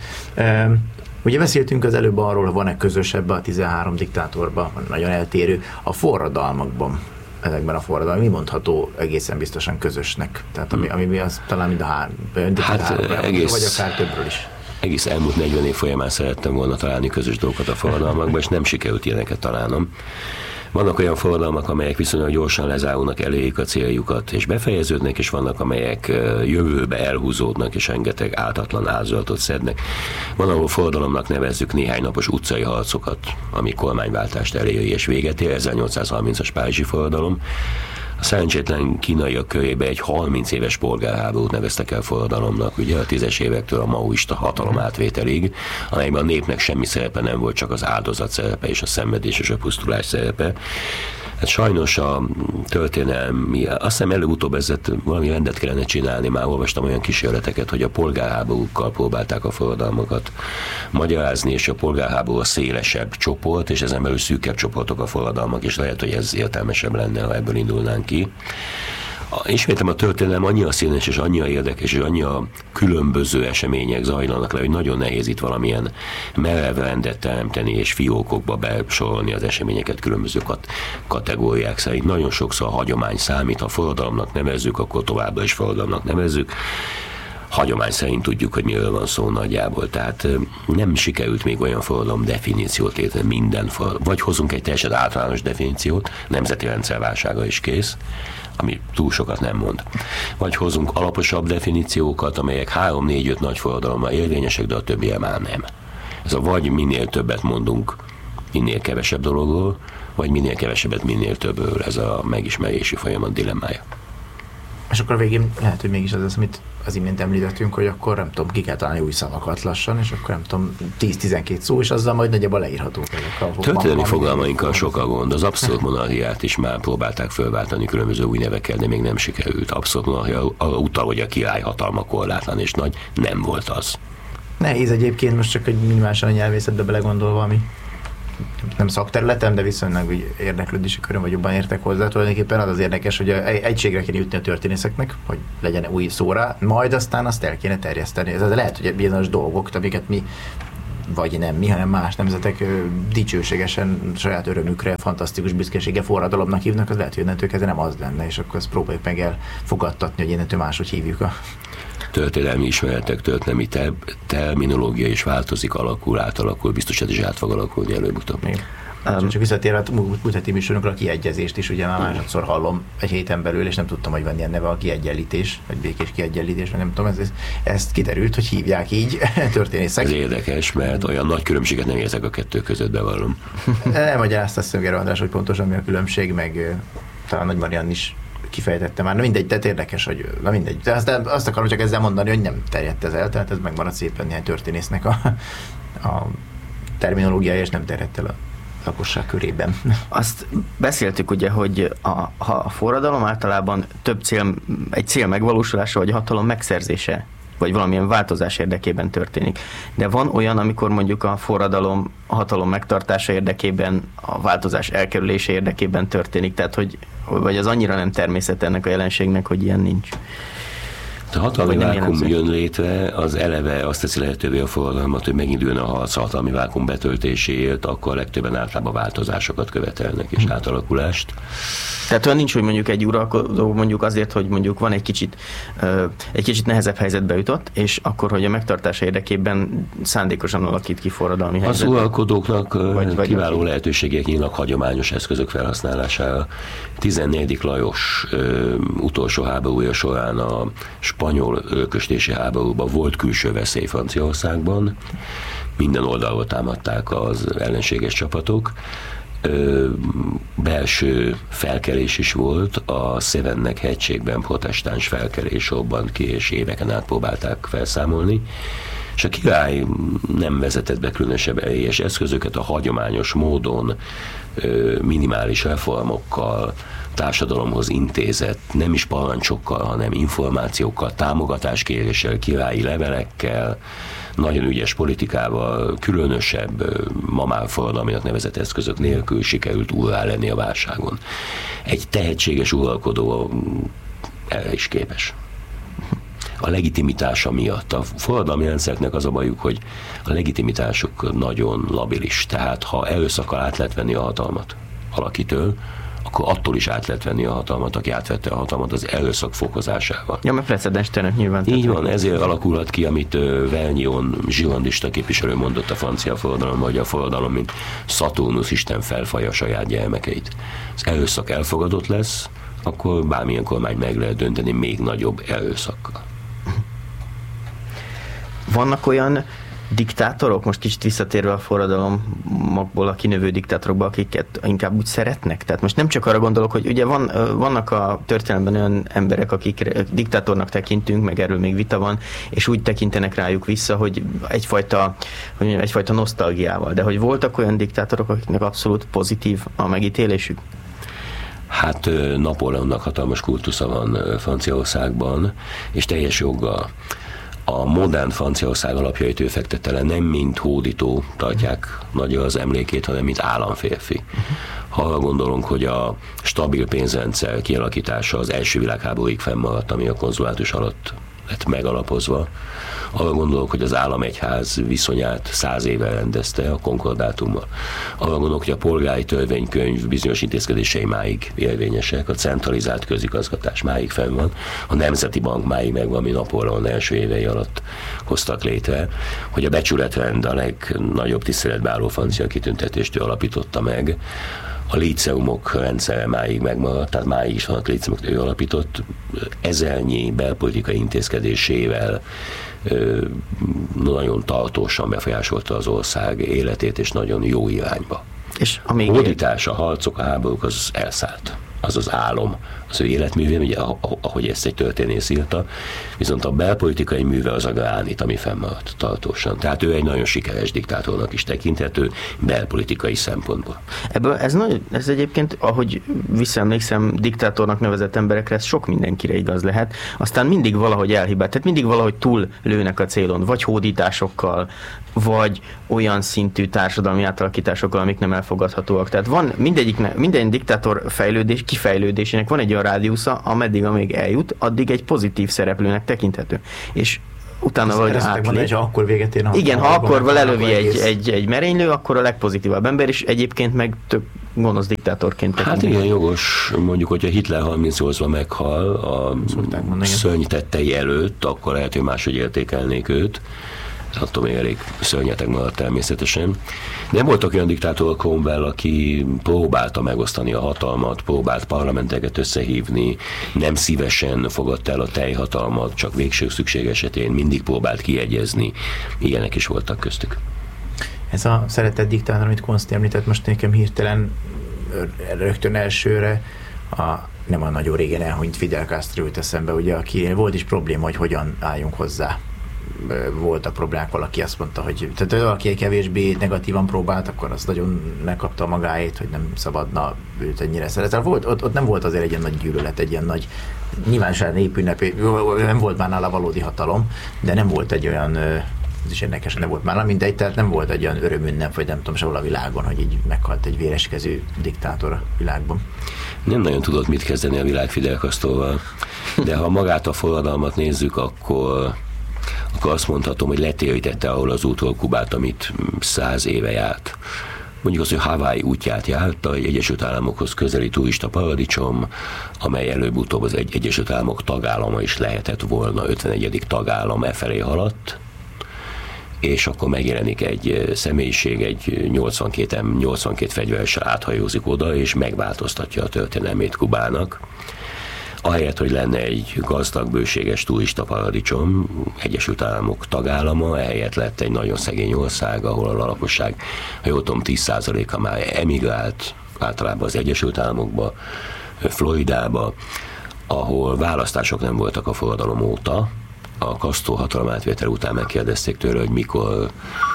Speaker 2: Ugye beszéltünk az előbb arról, van-e közös ebbe a tizenhárom diktátorban, nagyon eltérő. A forradalmakban, ezekben a forradalmak, mi mondható egészen biztosan közösnek? Tehát ami, ami mi az talán mind a három,
Speaker 1: hát,
Speaker 2: három
Speaker 1: egész...
Speaker 2: vagy akár többről is.
Speaker 1: Egész elmúlt negyven év folyamán szerettem volna találni közös dolgokat a forradalmakban, és nem sikerült ilyeneket találnom. Vannak olyan forradalmak, amelyek viszonylag gyorsan lezárulnak, elérik a céljukat, és befejeződnek, és vannak, amelyek jövőbe elhúzódnak, és rengeteg ártatlan áldozatot szednek. Van, ahol forradalomnak nevezzük néhány napos utcai harcokat, ami kormányváltást eléri és véget ér, ezernyolcszázharmincas párizsi forradalom. A szerencsétlen kínaiak körébe egy harminc éves polgárháborút neveztek el forradalomnak, ugye a tízes évektől a maoista hatalom átvételig, amelyben a népnek semmi szerepe nem volt, csak az áldozat szerepe és a szenvedés és a pusztulás szerepe. Hát sajnos a történelmi, azt hiszem előbb-utóbb ezzel valami rendet kellene csinálni, már olvastam olyan kísérleteket, hogy a polgárháborúkkal próbálták a forradalmakat magyarázni, és a polgárháború a szélesebb csoport, és ezen belül szűkebb csoportok a forradalmak, és lehet, hogy ez értelmesebb lenne, ha ebből indulnánk ki. Ismétlem, a történelem annyira színes és annyira érdekes, és annyira különböző események zajlanak le, hogy nagyon nehéz itt valamilyen merev rendet teremteni, és fiókokba besorolni az eseményeket különböző kat- kategóriák szerint. Nagyon sokszor a hagyomány számít, ha forradalomnak nevezzük, akkor továbbra is forradalomnak nevezzük. Hagyomány szerint tudjuk, hogy miről van szó nagyjából, tehát nem sikerült még olyan forradalom definíciót létrehozni minden forradalom. Vagy hozunk egy teljesen általános definíciót, nemzeti rendszerválsága is kész, ami túl sokat nem mond. Vagy hozunk alaposabb definíciókat, amelyek három, négy, öt nagy forradalommal érvényesek, de a többiel már nem. Ez a vagy minél többet mondunk minél kevesebb dologról, vagy minél kevesebbet, minél többről. Ez a megismerési folyamat dilemmája.
Speaker 2: És akkor a végén lehet, hogy mégis az az, amit az imént említettünk, hogy akkor nem tudom, ki kell találni új szavakat lassan, és akkor nem tudom, tíz-tizenkét szó, és azzal majd nagyjából leírhatók ezek a...
Speaker 1: Történelmi fogalmainkkal sok a gond. Az abszolút monarchiát is már próbálták fölváltani különböző új nevekkel, de még nem sikerült. Abszolút monarchia utal, hogy a király hatalma korlátlan és nagy, nem volt az.
Speaker 2: Nehéz egyébként, most csak egy minimálisan a nyelvészetbe belegondolva, ami nem szakterületem, de viszonylag úgy érdeklődési köröm, vagy jobban értek hozzá. Tulajdonképpen az az érdekes, hogy egységre kéne jutni a történészeknek, hogy legyen új szóra, majd aztán azt el kéne terjeszteni. Ez lehet, hogy bizonyos dolgok, amiket mi, vagy nem mi, hanem más nemzetek dicsőségesen, saját örömükre, fantasztikus büszkesége forradalomnak hívnak, az lehet, hogy innentől kezdve nem az lenne, és akkor ezt próbáljuk meg elfogadtatni, hogy innentől máshogy hívjuk a
Speaker 1: történelmi ismeretek, történelmi ter- terminológia is változik, alakul, átalakul, biztos ez is át fog alakulni előbb-utóbb.
Speaker 2: Um, csak visszatérve a múlt heti műsorunkra a kiegyezést is, ugye már másodszor hallom egy héten belül, és nem tudtam, hogy van ilyen neve a kiegyenlítés, vagy békés kiegyenlítés, vagy nem tudom, ez, ez, ezt kiderült, hogy hívják így történészek.
Speaker 1: Ez érdekes, mert olyan nagy különbséget nem érzek a kettő között, bevallom.
Speaker 2: Elmagyarázta azt hiszem, András, hogy pontosan mi a különbség, meg talán Nagy Mariann is kifejtette már. Na mindegy, tehát érdekes, hogy na mindegy. De azt, azt akarom csak ezzel mondani, hogy nem terjedt ez el, tehát ez megmaradt szépen néhány történésznek a, a terminológiája, és nem terjedt el a lakosság körében.
Speaker 3: Azt beszéltük ugye, hogy a, ha a forradalom általában több cél, egy cél megvalósulása, vagy a hatalom megszerzése, vagy valamilyen változás érdekében történik. De van olyan, amikor mondjuk a forradalom a hatalom megtartása érdekében, a változás elkerülése érdekében történik, tehát hogy vagy az annyira nem természet ennek a jelenségnek, hogy ilyen nincs.
Speaker 1: A hatalmi vákum jön létre, az eleve azt teszi lehetővé a forradalmat, hogy meginduljon a harc a hatalmi vákum betöltéséért, akkor legtöbben általában változásokat követelnek és hmm. átalakulást.
Speaker 3: Tehát olyan nincs, hogy mondjuk egy uralkodó mondjuk azért, hogy mondjuk van egy kicsit, egy kicsit nehezebb helyzetbe jutott, és akkor, hogy a megtartása érdekében szándékosan alakít ki forradalmi helyzetet.
Speaker 1: Az uralkodóknak vagy, vagy kiváló lehetőségek nyílnak hagyományos eszközök felhasználására. tizennegyedik Lajos ö, utolsó háborúja során a spanyol örököstési háborúban volt külső veszély Franciaországban. Minden oldalról támadták az ellenséges csapatok. Ö, belső felkelés is volt, a Szevennek hegységben protestáns felkelés robbant ki, és éveken át próbálták felszámolni, és a király nem vezetett be különösebb erélyes eszközöket, a hagyományos módon ö, minimális reformokkal, társadalomhoz intézett, nem is parancsokkal, hanem információkkal, támogatáskéréssel, királyi levelekkel, nagyon ügyes politikával, különösebb, ma már forradalminak nevezett eszközök nélkül sikerült úrrá lenni a válságon. Egy tehetséges uralkodó erre is képes. A legitimitása miatt. A forradalmi rendszereknek az a bajuk, hogy a legitimitásuk nagyon labilis. Tehát ha erőszakkal át lehet venni a hatalmat valakitől, akkor attól is át lehet venni a hatalmat, aki átvette a hatalmat az erőszak fokozásával.
Speaker 3: Ja, mert precedens terem nyilván.
Speaker 1: Így van, ezért alakulhat ki, amit Vergniaud zsilandista képviselő mondott a francia forradalom, hogy a forradalom, mint Szaturnusz isten felfalja a saját gyermekeit. Az erőszak elfogadott lesz, akkor bármilyen kormány meg lehet dönteni még nagyobb erőszakkal.
Speaker 3: Vannak olyan diktátorok, most kicsit visszatérve a forradalomból a kinövő diktátorokba, akiket inkább úgy szeretnek? Tehát most nem csak arra gondolok, hogy ugye van, vannak a történelemben olyan emberek, akik diktátornak tekintünk, meg erről még vita van, és úgy tekintenek rájuk vissza, hogy egyfajta, hogy mondjam, egyfajta nosztalgiával. De hogy voltak olyan diktátorok, akiknek abszolút pozitív a megítélésük?
Speaker 1: Hát Napóleonnak hatalmas kultusza van Franciaországban, és teljes joggal a modern Franciaország alapjait ő fektette le, nem mint hódító tartják nagyon az emlékét, hanem mint államférfi. Ha arra gondolunk, hogy a stabil pénzrendszer kialakítása az első világháborúig fennmaradt, ami a konzulátus alatt lett megalapozva, arra gondolok, hogy az államegyház viszonyát száz éve rendezte a konkordátummal. Arra gondolok, hogy a polgári törvénykönyv bizonyos intézkedései máig érvényesek, a centralizált közigazgatás máig fenn van, a Nemzeti Bank máig megvan, ami Napóleon első évei alatt hoztak létre, hogy a becsületrend a legnagyobb tiszteletbe álló francia kitüntetést ő alapította meg, a líceumok rendszere máig megmaradt, tehát máig is vannak líceumok, ő alapított, ezernyi belpolitikai intézkedésével nagyon tartósan befolyásolta az ország életét, és nagyon jó irányba.
Speaker 3: És a még
Speaker 1: hódítás, a harcok, a háborúk, az elszállt. Az az álom, az ő életművém, ugye, ahogy ezt egy történész írta, viszont a belpolitikai műve az a gránit, ami fennmaradt tartósan. Tehát ő egy nagyon sikeres diktátornak is tekinthető belpolitikai szempontból.
Speaker 3: Ebből ez, nagy, ez egyébként, ahogy visszaemlékszem, diktátornak nevezett emberekre, ez sok mindenkire igaz lehet. Aztán mindig valahogy elhibált, tehát mindig valahogy túl lőnek a célon, vagy hódításokkal, vagy olyan szintű társadalmi átalakításokkal, amik nem elfogadhatóak. Tehát van mindegyik, minden diktátor fejlődés, kifejlődésének van egy olyan rádiusza, ameddig, amíg eljut, addig egy pozitív szereplőnek tekinthető. És utána valahogy átlép.
Speaker 2: Ha akkor véget ér,
Speaker 3: igen, ha akkor lelövi egy, egy, egy merénylő, akkor a legpozitívabb ember, és egyébként meg több gonosz diktátorként tekintő.
Speaker 1: Hát igen, jogos, mondjuk, hogyha Hitler harmincnyolcban meghal a szörny tettei előtt, akkor lehet, hogy máshogy értékelnék őt. Attól még elég szörnyeteg maradt természetesen. Nem voltak olyan diktátorok, Cromwell, aki próbálta megosztani a hatalmat, próbált parlamenteket összehívni, nem szívesen fogadta el a teljhatalmat, csak végső szükség esetén mindig próbált kiegyezni. Ilyenek is voltak köztük.
Speaker 2: Ez a szeretett diktátor, amit Konszti említett, most nekem hirtelen rögtön elsőre a, nem a nagyon régen elhunyt Fidel Castro jut eszembe, ugye, aki volt is probléma, hogy hogyan álljunk hozzá. Voltak problémák, valaki azt mondta, hogy tehát valaki kevésbé negatívan próbált, akkor az nagyon megkapta magáét, hogy nem szabadna őt ennyire szeretni. Volt, ott, ott nem volt azért egy ilyen nagy gyűlölet, egy ilyen nagy nyilvánosan népünnepé, nem volt már nála valódi hatalom, de nem volt egy olyan, ez is érdekes, nem volt már mindegy, tehát nem volt egy olyan örömünnep, vagy nem tudom, sehol a világon, hogy így meghalt egy véreskező diktátor a világban.
Speaker 1: Nem nagyon tudott mit kezdeni a világ Fidel Castroval, de ha magát a forradalmat nézzük, akkor akkor azt mondhatom, hogy letérítette ahol az útról Kubát, amit száz éve járt. Mondjuk az, hogy Hawaii útját járta, egy Egyesült Államokhoz közeli turista paradicsom, amely előbb-utóbb az egy Egyesült Államok tagállama is lehetett volna, ötvenegyedik tagállam e felé haladt, és akkor megjelenik egy személyiség, egy nyolcvankét fegyveressel áthajózik oda, és megváltoztatja a történelmét Kubának. Ahelyett, hogy lenne egy gazdag, bőséges turista paradicsom, Egyesült Államok tagállama, ehelyett lett egy nagyon szegény ország, ahol a lakosság, ha jól tudom, tíz százaléka már emigrált, általában az Egyesült Államokba, Floridába, ahol választások nem voltak a forradalom óta. A Castro hatalomátvétel után megkérdezték tőle, hogy mikor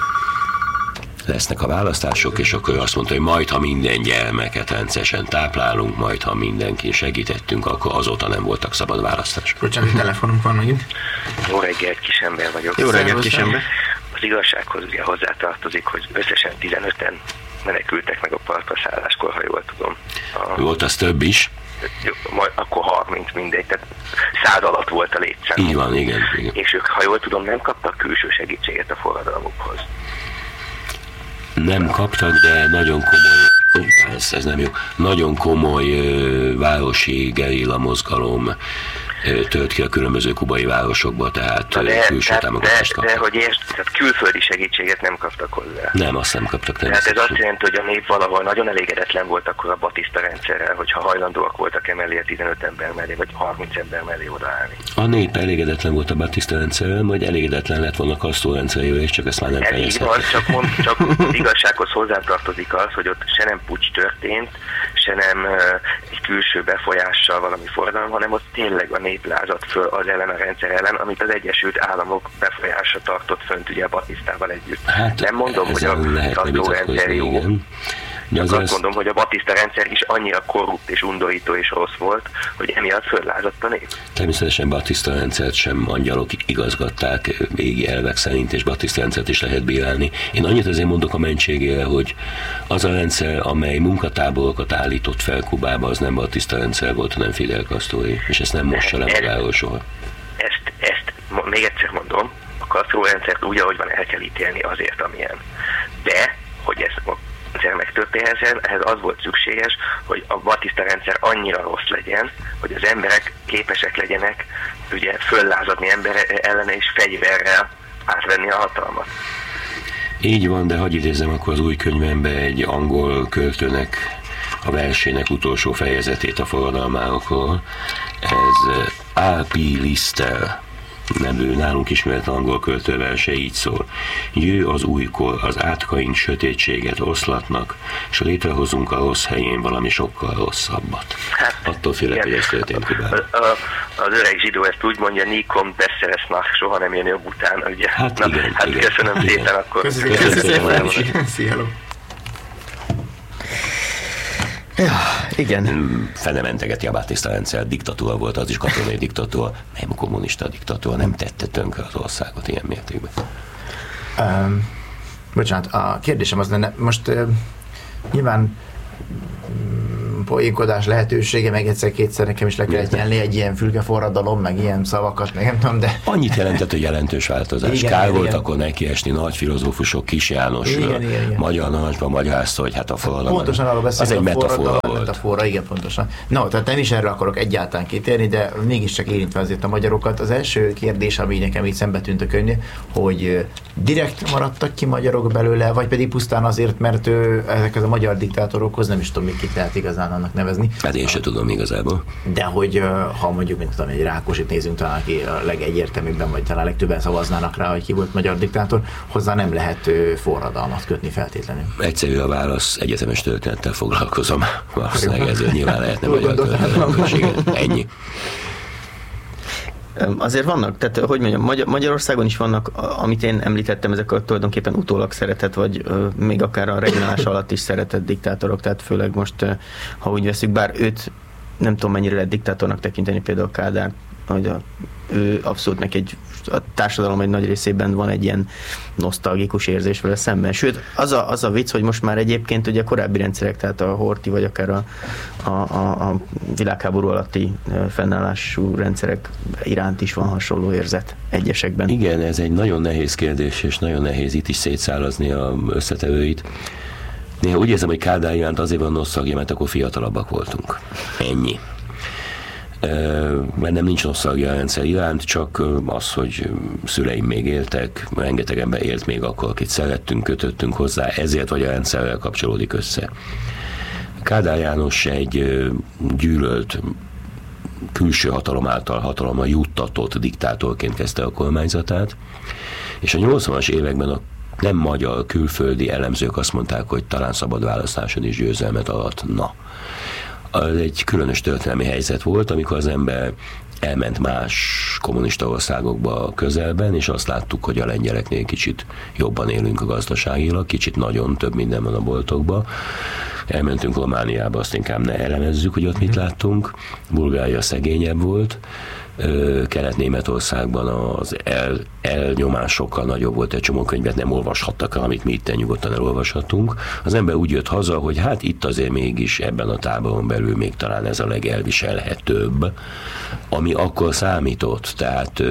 Speaker 1: lesznek a választások, és akkor azt mondta, hogy majd, ha minden gyermeket rendszeresen táplálunk, majd, ha mindenki segítettünk, akkor azóta nem voltak szabad választások.
Speaker 2: Bocsánat, telefonunk van megint.
Speaker 4: Jó reggelt, Kisember vagyok.
Speaker 3: Jó reggelt, Kisember.
Speaker 4: Az igazsághoz ugye hozzátartozik, hogy összesen tizenöten menekültek meg a partra szálláskor, ha jól tudom. A...
Speaker 1: Volt az több is.
Speaker 4: Jó, majd akkor harminc, mindegy, tehát száz alatt volt a létszám.
Speaker 1: Így van, igen, igen.
Speaker 4: És ők, ha jól tudom, nem kaptak külső segítséget a forradalmukhoz.
Speaker 1: Nem kaptak, de nagyon komoly, ó, ez, ez nem jó, nagyon komoly ö, városi gerilla mozgalom ö, tört ki a különböző kubai városokba, tehát
Speaker 4: de,
Speaker 1: külső
Speaker 4: tehát,
Speaker 1: támogatást kaptak.
Speaker 4: De, de hogy értsd, tehát külföldi segítséget nem kaptak hozzá.
Speaker 1: Nem, azt nem kaptak.
Speaker 4: Tehát ez azt jelenti, hogy a nép valahol nagyon elégedetlen volt akkor a Batista rendszerrel, hogyha hajlandóak voltak emellé a tizenöt ember mellé, vagy harminc ember mellé odaállni.
Speaker 1: A nép elégedetlen volt a Batista rendszerrel, majd elégedetlen lett volna a Castro rendszerével, és csak ezt már nem fejezhetett.
Speaker 4: Csak, mond, csak az igazsághoz hozzátartozik az, hogy ott se nem puccs történt, se nem uh, egy külső befolyással valami forradalom, hanem ott tényleg a nép lázadt föl az ellen a rendszer ellen, amit az Egyesült Államok befolyása tartott fönt ugye a Batistával együtt.
Speaker 1: Hát,
Speaker 4: nem mondom, hogy a Castro rendszer jó. Igen. Csak azt mondom, hogy a Batista rendszer is annyira korrupt és undorító és rossz volt, hogy emiatt föllázadt a nép.
Speaker 1: Természetesen Batista rendszert sem angyalok igazgatták égi elvek szerint, és Batista rendszert is lehet bírálni. Én annyit azért mondok a mentségére, hogy az a rendszer, amely munkatáborokat állított fel Kubába, az nem Batista rendszer volt, hanem Fidel Castroé, és ezt nem mossa le magáról soha.
Speaker 4: Ezt, ezt még egyszer mondom, a Castro rendszert úgy, ahogy van, el kell ítélni azért, amilyen. De, hogy ez rendszer megtörténhessen, ehhez az volt szükséges, hogy a Batista rendszer annyira rossz legyen, hogy az emberek képesek legyenek ugye föllázadni ember ellene és fegyverrel átvenni a hatalmat.
Speaker 1: Így van, de hadd idézzem akkor az új könyvembe egy angol költőnek a versének utolsó fejezetét a forradalmákról. Ez á pé Lister nevű nálunk ismert angol költőverse így szól. Jő az újkor, az átkaink sötétséget oszlatnak, és létrehozunk a rossz helyén valami sokkal rosszabbat. Hát, attól félek, hogy ez történt Kubában.
Speaker 5: Az öreg zsidó ezt úgy mondja, Nikom Besszeresnach, soha nem jön jobb utána, ugye?
Speaker 1: Hát
Speaker 5: Na,
Speaker 1: igen,
Speaker 5: hát
Speaker 1: igen,
Speaker 5: köszönöm
Speaker 1: igen.
Speaker 5: szépen akkor.
Speaker 2: Köszönöm, köszönöm szépen. Szia.
Speaker 3: Ja, igen.
Speaker 1: Fene mentegeti a Bátiszta rendszer, diktatúra volt, az is katonai diktatúra, nem kommunista diktatúra, nem tette tönkre az országot ilyen mértékben.
Speaker 2: Um, bocsánat, a kérdésem az lenne, most uh, nyilván poénkodás lehetősége, meg egyszer-kétszer nekem is le kellett nyelni egy ilyen fülkeforradalom, meg ilyen szavakat, meg nem tudom, de...
Speaker 1: Annyit jelentett, hogy jelentős változás.
Speaker 2: Igen,
Speaker 1: Kár
Speaker 2: igen,
Speaker 1: volt
Speaker 2: igen.
Speaker 1: akkor nekiesni nagy filozófusok, Kis János,
Speaker 2: Igen, igen, igen.
Speaker 1: Magyar Narancsban magyarázta, hogy hát a forradalom.
Speaker 2: Pontosan arról
Speaker 1: az
Speaker 2: beszélünk,
Speaker 1: egy
Speaker 2: a
Speaker 1: metafora
Speaker 2: forradalom,
Speaker 1: volt.
Speaker 2: metafora, igen, pontosan. No, tehát nem is erről akarok egyáltalán kitérni, de mégiscsak érintve azért a magyarokat. Az első kérdés, ami nekem így szembe tűnt a könyvnél, hogy direkt maradtak ki magyarok belőle, vagy pedig pusztán azért, mert ő, ezekhez a magyar diktátorokhoz nem is tudom, mit kit lehet igazán annak nevezni.
Speaker 1: Hát én se tudom igazából.
Speaker 2: De hogy ha mondjuk, mint tudom, egy Rákosit nézünk, talán aki a legegyértelműbben, vagy talán legtöbben szavaznának rá, hogy ki volt magyar diktátor, hozzá nem lehet forradalmat kötni feltétlenül.
Speaker 1: Egyszerű a válasz, egyetemes történettel foglalkozom. Valószínűleg ezzel nyilván lehetne magyar történetlenséget. Ennyi.
Speaker 3: Azért vannak, tehát hogy mondjam, Magyar- Magyarországon is vannak, amit én említettem, ezek a tulajdonképpen utólag szeretett, vagy ö, még akár a regionális alatt is szeretett diktátorok, tehát főleg most, ö, ha úgy veszük, bár őt nem tudom mennyire lehet diktátornak tekinteni, például Kádár, hogy a, ő abszolút neki egy, a társadalom egy nagy részében van egy ilyen nosztalgikus érzés vele szemben. Sőt, az a, az a vicc, hogy most már egyébként ugye a korábbi rendszerek, tehát a Horthy vagy akár a, a, a, a világháború alatti fennállású rendszerek iránt is van hasonló érzet egyesekben.
Speaker 1: Igen, ez egy nagyon nehéz kérdés, és nagyon nehéz itt is szétszálazni a összetevőit. Néha úgy érzem, hogy Kádár iránt azért van nosztalgia, mert akkor fiatalabbak voltunk. Ennyi. Bennem nincs nosztalgia a rendszer iránt, csak az, hogy szüleim még éltek, rengeteg ember élt még akkor, akit szerettünk, kötöttünk hozzá, ezért vagy a rendszerrel kapcsolódik össze. Kádár János egy gyűlölt, külső hatalom által hatalommal juttatott diktátorként kezdte a kormányzatát, és a nyolcvanas években a nem magyar, külföldi elemzők azt mondták, hogy talán szabad választáson is győzelmet aratna. Az egy különös történelmi helyzet volt, amikor az ember elment más kommunista országokba közelben, és azt láttuk, hogy a lengyeleknél kicsit jobban élünk a gazdaságilag, kicsit nagyon több minden van a boltokban. Elmentünk Romániába, azt inkább ne elemezzük, hogy ott mit láttunk. Bulgária szegényebb volt, Kelet-Németországban az el, elnyomás sokkal nagyobb volt, egy csomó könyvet nem olvashattak el, amit mi itt nyugodtan elolvashatunk. Az ember úgy jött haza, hogy hát itt azért mégis ebben a táboron belül még talán ez a legelviselhetőbb, ami akkor számított, tehát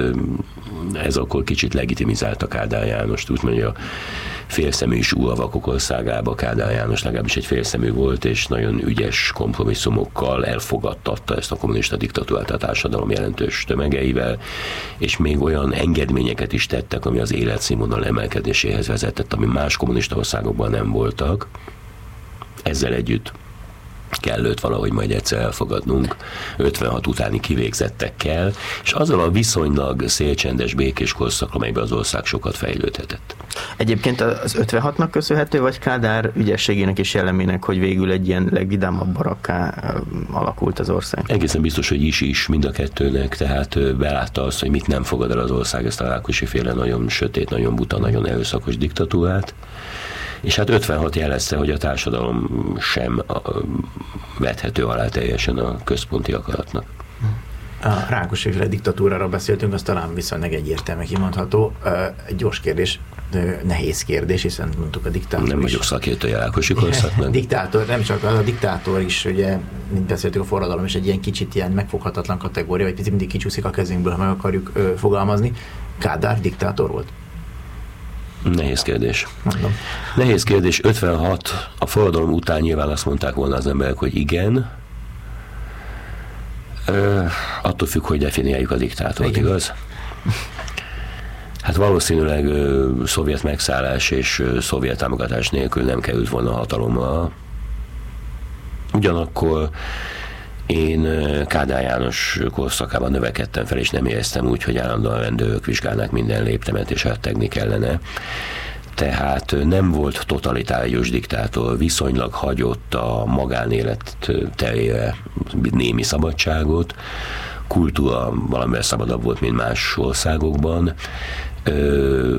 Speaker 1: ez akkor kicsit legitimizálta Kádár Jánost, úgy mondja, a félszemű is úr a vakok országába, Kádár János legalábbis egy félszemű volt, és nagyon ügyes kompromisszumokkal elfogadtatta ezt a kommunista diktatúrát a társadalom jelentős tömegeivel, és még olyan engedményeket is tettek, ami az életszínvonal emelkedéséhez vezetett, ami más kommunista országokban nem voltak. Ezzel együtt kell őt valahogy majd egyszer elfogadnunk ötvenhat utáni kivégzettekkel, és azzal a viszonylag szélcsendes, békés korszak, amelyben az ország sokat fejlődhetett.
Speaker 3: Egyébként az ötvenhatnak köszönhető, vagy Kádár ügyességének és jellemének, hogy végül egy ilyen legvidámabb barakká alakult az ország?
Speaker 1: Egészen biztos, hogy is is mind a kettőnek, tehát belátta azt, hogy mit nem fogad el az ország, ezt a Rákosi féle nagyon sötét, nagyon buta, nagyon erőszakos diktatúrát. És hát ötvenhat jelezte, hogy a társadalom sem vethető alá teljesen a központi akaratnak.
Speaker 2: A Rákosi-féle diktatúrára beszéltünk, az talán viszonylag egyértelműen kimondható. Egy gyors kérdés, nehéz kérdés, hiszen mondtuk a diktátor
Speaker 1: Nem
Speaker 2: is.
Speaker 1: vagyok szakértője Rákosi korszaknak.
Speaker 2: Diktátor, nem csak az, a diktátor is, ugye, mint beszéltük, a forradalom is egy ilyen kicsit ilyen megfoghatatlan kategória, vagy picit mindig kicsúszik a kezünkből, ha meg akarjuk ö, fogalmazni. Kádár diktátor volt?
Speaker 1: Nehéz kérdés.
Speaker 2: Mondom.
Speaker 1: Nehéz kérdés. ötvenhat, a forradalom után nyilván azt mondták volna az emberek, hogy igen. Ö, attól függ, hogy definiáljuk a diktátort, igen. Igaz? Hát valószínűleg ö, szovjet megszállás és ö, szovjet támogatás nélkül nem került volna hatalomra. Ugyanakkor Én Kádár János korszakában növekedtem fel, és nem éreztem úgy, hogy állandóan rendőrök vizsgálnák minden léptemet, és rettegni kellene. Tehát nem volt totalitárius diktátor, viszonylag hagyott a magánélet terére némi szabadságot, kultúra valamivel szabadabb volt, mint más országokban. Ö,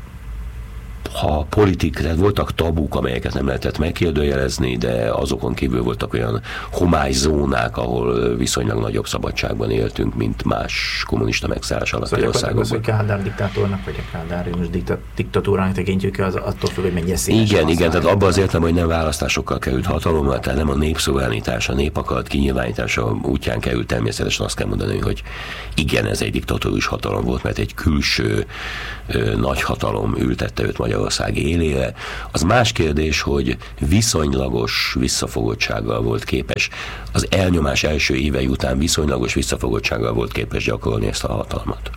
Speaker 1: ha politik, tehát voltak tabuk, amelyeket nem lehetett megkérdőjelezni, de azokon kívül voltak olyan homály zónák, ahol viszonylag nagyobb szabadságban éltünk, mint más kommunista megszállás alatti
Speaker 2: szóval
Speaker 1: országokban.
Speaker 2: Az, hogy Kádár diktátornak, vagy a Kádár dikta, diktatúrának tekintjük, az attól függ, hogy mennyire széles.
Speaker 1: Igen, igen, tehát abban az értem, hogy nem választásokkal került hatalomra, tehát nem a népszuverenitása, a népakarat kinyilvánítása útján került, természetesen azt kell mondani, hogy igen, ez egy diktatórius hatalom volt, mert egy külső ö, nagy hatalom ültette őt Magyarország élére. Az más kérdés, hogy viszonylagos visszafogottsággal volt képes, az elnyomás első évei után viszonylagos visszafogottsággal volt képes gyakorolni ezt a hatalmat.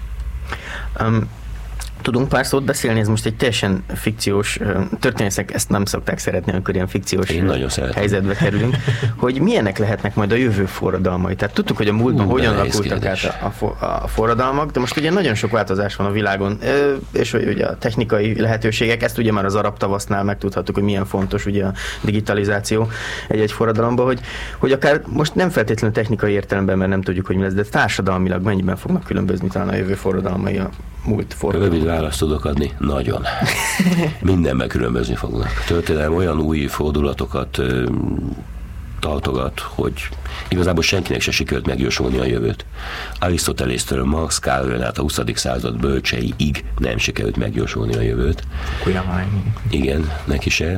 Speaker 3: Um, tudunk pár szót beszélni, ez most egy teljesen fikciós, történészek ezt nem szokták szeretni, amikor ilyen fikciós helyzetbe kerülünk, hogy milyenek lehetnek majd a jövő forradalmai. Tehát tudtuk, hogy a múltban Hú, hogyan alakultak át a, a, a forradalmak, de most ugye nagyon sok változás van a világon, és hogy ugye a technikai lehetőségek, ezt ugye már az arab tavasznál megtudhattuk, hogy milyen fontos ugye a digitalizáció egy-egy forradalomban, hogy, hogy akár most nem feltétlenül technikai értelemben, mert nem tudjuk, hogy mi lesz, de társadalmilag mennyiben fognak különbözni talán a jövő forradalmai a múlt forradalomban.
Speaker 1: Rövid választ tudok adni, nagyon. Mindenben különbözni fognak. Történelem olyan új fordulatokat ö, tartogat, hogy igazából senkinek se sikerült megjósolni a jövőt. Arisztotelésztől Marx, Károly át a huszadik század bölcseiig nem sikerült megjósolni a jövőt. Igen, neki se.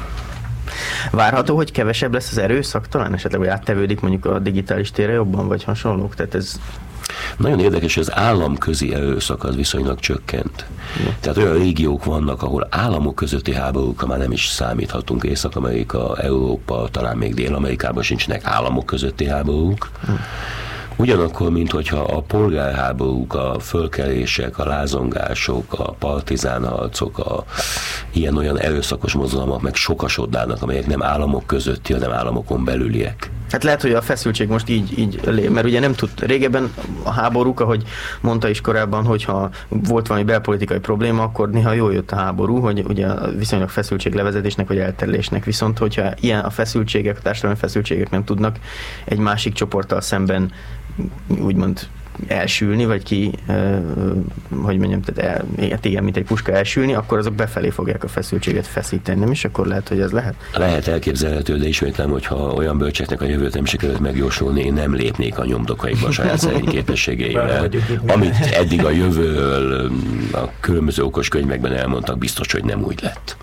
Speaker 3: Várható, hogy kevesebb lesz az erőszak, talán esetleg, hogy áttevődik mondjuk a digitális térre jobban, vagy hasonlók? Tehát ez...
Speaker 1: Nagyon érdekes, hogy az államközi erőszak az viszonylag csökkent. Ja. Tehát olyan régiók vannak, ahol államok közötti háborúkra már nem is számíthatunk. Észak-Amerika, Európa, talán még Dél-Amerikában sincsenek államok közötti háborúk. Hm. Ugyanakkor, mint hogyha a polgárháborúk, a fölkelések, a lázongások, a partizánharcok, a ilyen-olyan erőszakos mozgalmak meg sokasodnának, amelyek nem államok közötti, hanem államokon belüliek.
Speaker 3: Hát lehet, hogy a feszültség most így, így lé, mert ugye nem tud, régebben a háborúk, ahogy mondta is korábban, hogyha volt valami belpolitikai probléma, akkor néha jól jött a háború, hogy ugye viszonylag feszültség levezetésnek vagy elterülésnek, viszont hogyha ilyen a feszültségek, a társadalmi feszültségek nem tudnak egy másik csoporttal szemben úgymond elsülni, vagy ki, eh, hogy mondjam, tehát el, igen, mint egy puska elsülni, akkor azok befelé fogják a feszültséget feszíteni, nem is? Akkor lehet, hogy ez lehet?
Speaker 1: Lehet elképzelhető, de ismétlem, hogyha olyan bölcseknek a jövőt nem sikerült megjósolni, én nem lépnék a nyomdokaikba a saját szerény képességeivel. Amit eddig a jövőről a különböző okos könyvekben elmondtak, biztos, hogy nem úgy lett.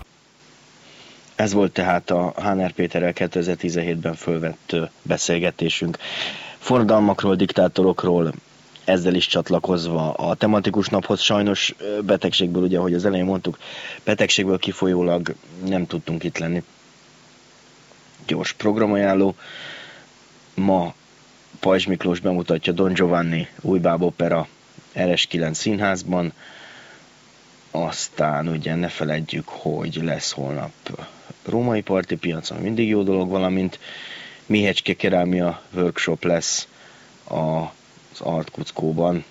Speaker 6: Ez volt tehát a Háner Péterrel kétezer-tizenhétben fölvett beszélgetésünk. Forradalmakról, diktátorokról, ezzel is csatlakozva a tematikus naphoz sajnos betegségből, ugye, ahogy az elején mondtuk, betegségből kifolyólag nem tudtunk itt lenni. Gyors programajánló. Ma Pajzs Miklós bemutatja Don Giovanni új bábopera er es kilenc színházban. Aztán ugye ne feledjük, hogy lesz holnap római parti piac, ami mindig jó dolog, valamint Méhecske kerámia workshop lesz az Art Kuckóban.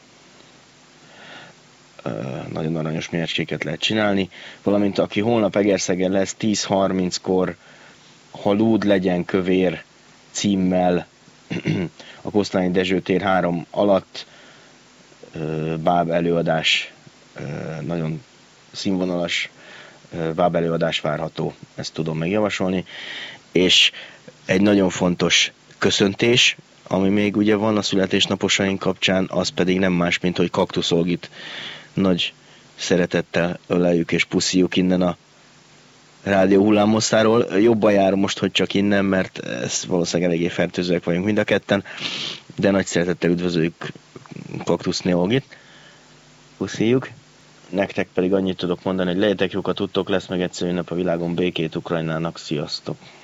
Speaker 6: Nagyon aranyos méhecskéket lehet csinálni, valamint aki holnap Egerszegen lesz tíz harminckor Ha lúd legyen kövér címmel a Kosztolányi Dezső tér három alatt báb előadás, nagyon színvonalas báb előadás várható, ezt tudom megjavasolni, és egy nagyon fontos köszöntés, ami még ugye van a születésnaposaink kapcsán, az pedig nem más, mint hogy Kaktusz Olgit nagy szeretettel öleljük és puszíjuk innen a rádió hullámhosszárról. Jobban jár most, hogy csak innen, mert ez valószínűleg eléggé fertőzőek vagyunk mind a ketten, de nagy szeretettel üdvözöljük Kaktuszné Olgit. Puszíjuk. Nektek pedig annyit tudok mondani, hogy legyetek jók, ha tudtok, lesz meg egyszer nap a világon békét Ukrajnának. Sziasztok!